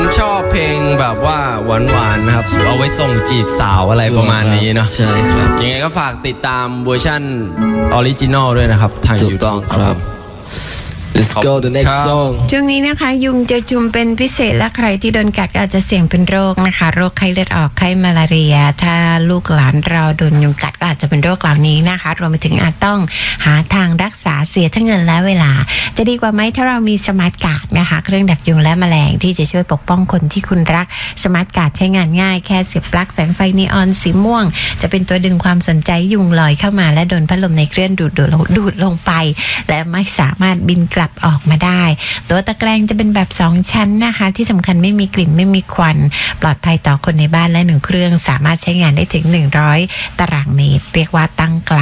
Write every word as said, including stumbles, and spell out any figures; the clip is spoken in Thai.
ชอบเพลงแบบว่าหวานๆนะครับเอาไว้ส่งจีบสาวอะไรประมาณนี้เนาะใช่ครับยังไงก็ฝากติดตามเวอร์ชันออริจินอลด้วยนะครับทางถูกต้องครับ Let's go the next song ช่วงนี้นะคะยุงจะจุมเป็นพิเศษและใครที่โดนกัดก็อาจจะเสี่ยงเป็นโรคนะคะโรคไข้เลือดออกไข้มาลาเรียถ้าลูกหลานเราโดนยุงกัดก็อาจจะเป็นโรคเหล่านี้นะคะรวมไปถึงอาจต้องหาทางรักษาเสียทั้งเงินและเวลาจะดีกว่าไหมถ้าเรามีสมาร์ทการ์ดนะคะเครื่องดักยุงและแมลงที่จะช่วยปกป้องคนที่คุณรักสมาร์ทการ์ดใช้งานง่ายแค่เสียบปลั๊กแสงไฟนีออนสีม่วงจะเป็นตัวดึงความสนใจยุงลอยเข้ามาและโดนพัดลมในเครื่องดูดดูดลงไปและไม่สามารถบินกลับออกมาได้ตัวตะแกรงจะเป็นแบบสองชั้นนะคะที่สำคัญไม่มีกลิ่นไม่มีควันปลอดภัยต่อคนในบ้านและหนึ่งเครื่องสามารถใช้งานได้ถึงหนึ่งร้อยตารางเมตรเรียกว่าตั้งไกล